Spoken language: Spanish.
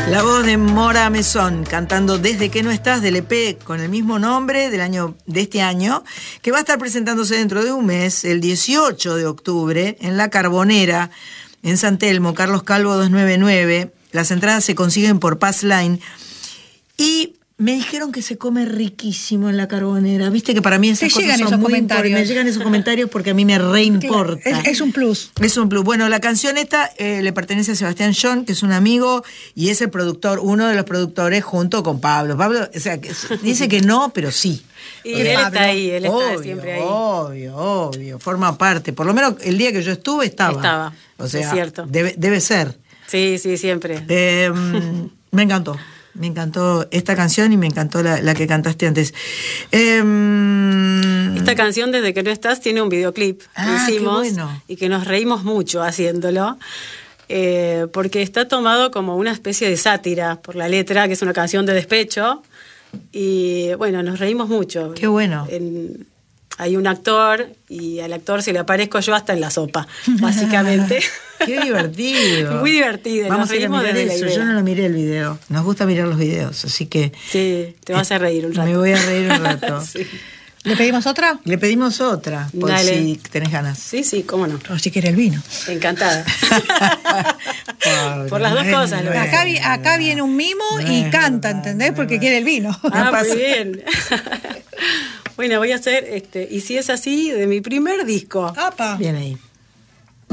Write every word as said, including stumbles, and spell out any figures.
La voz de Mora Mesón cantando Desde que no estás del E P con el mismo nombre del año de este año, que va a estar presentándose dentro de un mes, el dieciocho de octubre, en La Carbonera, en San Telmo, Carlos Calvo doscientos noventa y nueve. Las entradas se consiguen por Pass Line. Y me dijeron que se come riquísimo en La Carbonera. Viste que para mí esas cosas son esos muy comentarios. Me llegan esos comentarios porque a mí me reimporta. Claro, es, es un plus. Es un plus. Bueno, la canción esta eh, le pertenece a Sebastián John, que es un amigo y es el productor, uno de los productores junto con Pablo. Pablo, o sea, que, dice que no, pero sí. Y O él sea, está ahí, él está obvio, siempre ahí. Obvio, obvio, forma parte. Por lo menos el día que yo estuve estaba. Estaba, o sea, es cierto. Debe, debe ser. Sí, sí, siempre. Eh, me encantó. Me encantó esta canción y me encantó la, la que cantaste antes. Eh, Esta canción, Desde que no estás, tiene un videoclip Ah, que hicimos qué bueno. y que nos reímos mucho haciéndolo, eh, porque está tomado como una especie de sátira por la letra, que es una canción de despecho, y bueno, nos reímos mucho. Qué bueno. En, hay un actor y al actor se le aparezco yo hasta en la sopa, básicamente. Qué divertido. Muy divertido. Vamos nos a ir a reímos mirar desde la eso. idea. Yo no lo miré el video. Nos gusta mirar los videos, así que Sí, te vas a reír un rato. me voy a reír un rato. Sí. ¿Le pedimos otra? Le pedimos otra, por Dale. si tenés ganas. Sí, sí, cómo no. O si quiere el vino. Encantada. Pobre, Por las dos bueno, cosas. lo bueno. que- Acá, vi- acá viene un mimo No y es canta, verdad, ¿entendés? no Porque es quiere el vino. Ah, pasa. muy bien. Bueno, voy a hacer, este, y si es así, de mi primer disco. Apa. Bien ahí.